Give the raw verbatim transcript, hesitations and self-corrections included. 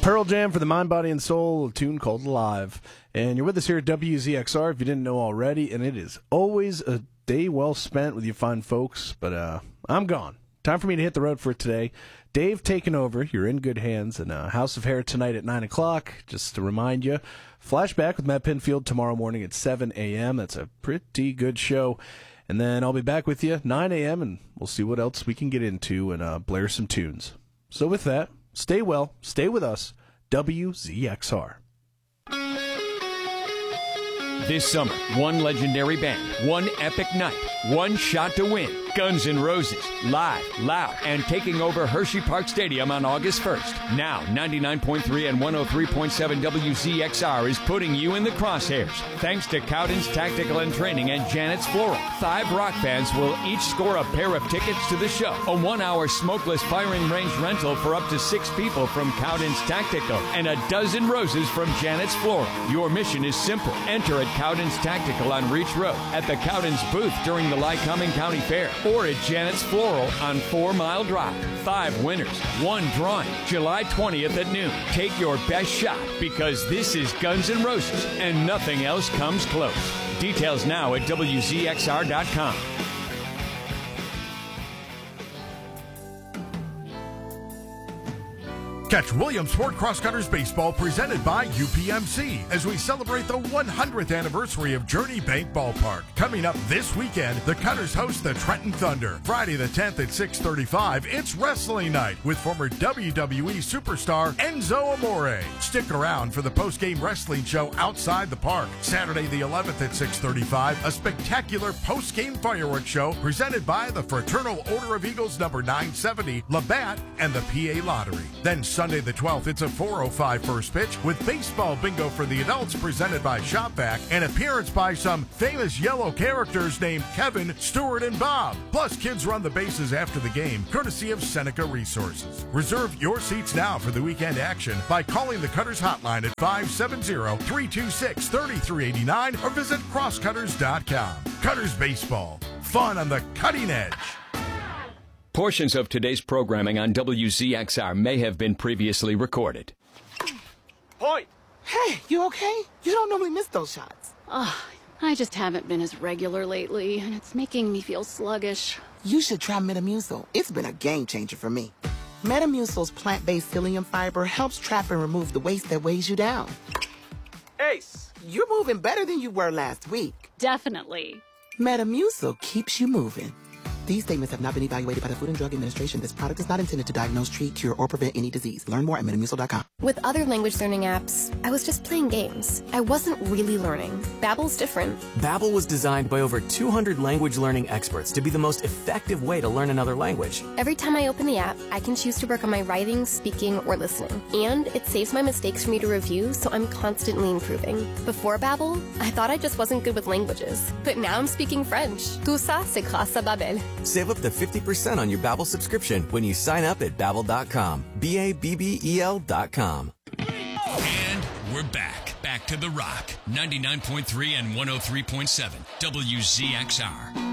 Pearl Jam for the Mind, Body, and Soul, a tune called Alive. And you're with us here at W Z X R if you didn't know already, and it is always a day well spent with you fine folks, but uh, I'm gone. Time for me to hit the road for today. Dave taking over. You're in good hands. And uh, House of Hair tonight at nine o'clock. Just to remind you, Flashback with Matt Pinfield tomorrow morning at seven a.m. That's a pretty good show. And then I'll be back with you nine a.m. and we'll see what else we can get into and uh, blare some tunes. So with that, stay well, stay with us, W Z X R. This summer, one legendary band, one epic night, one shot to win. Guns N' Roses, live, loud, and taking over Hershey Park Stadium on August first. Now, ninety-nine point three and one oh three point seven W Z X R is putting you in the crosshairs. Thanks to Cowden's Tactical and Training and Janet's Floral. Five rock bands will each score a pair of tickets to the show. A one-hour smokeless firing range rental for up to six people from Cowden's Tactical, and a dozen roses from Janet's Floral. Your mission is simple. Enter at Cowden's Tactical on Reach Road, at the Cowden's booth during the Lycoming County Fair, or at Janet's Floral on Four Mile Drive. Five winners, one drawing, July twentieth at noon. Take your best shot, because this is Guns N' Roses, and nothing else comes close. Details now at W Z X R dot com. Catch Williamsport Crosscutters Baseball presented by U P M C as we celebrate the one hundredth anniversary of Journey Bank Ballpark. Coming up this weekend, the Cutters host the Trenton Thunder. Friday the tenth at six thirty-five, it's wrestling night with former W W E superstar Enzo Amore. Stick around for the post-game wrestling show outside the park. Saturday the eleventh at six thirty-five, a spectacular post-game fireworks show presented by the Fraternal Order of Eagles number nine seventy, Labatt, and the P A Lottery. Then Sunday the twelfth, it's a four oh five first pitch with baseball bingo for the adults presented by Shopvac, and appearance by some famous yellow characters named Kevin, Stuart, and Bob. Plus, kids run the bases after the game, courtesy of Seneca Resources. Reserve your seats now for the weekend action by calling the Cutters hotline at five seven zero, three two six, three three eight nine or visit crosscutters dot com. Cutters Baseball. Fun on the cutting edge. Portions of today's programming on W Z X R may have been previously recorded. Point! Hey, you okay? You don't normally miss those shots. Ugh, I just haven't been as regular lately, and it's making me feel sluggish. You should try Metamucil. It's been a game changer for me. Metamucil's plant-based psyllium fiber helps trap and remove the waste that weighs you down. Ace! You're moving better than you were last week. Definitely. Metamucil keeps you moving. These statements have not been evaluated by the Food and Drug Administration. This product is not intended to diagnose, treat, cure, or prevent any disease. Learn more at metamucil dot com. With other language learning apps, I was just playing games. I wasn't really learning. Babbel's different. Babbel was designed by over two hundred language learning experts to be the most effective way to learn another language. Every time I open the app, I can choose to work on my writing, speaking, or listening. And it saves my mistakes for me to review, so I'm constantly improving. Before Babbel, I thought I just wasn't good with languages. But now I'm speaking French. Tout ça, c'est grâce à Babbel. Save up to fifty percent on your Babbel subscription when you sign up at babbel dot com. B A B B E L dot com. And we're back. Back to The Rock. ninety-nine point three and one oh three point seven. W Z X R.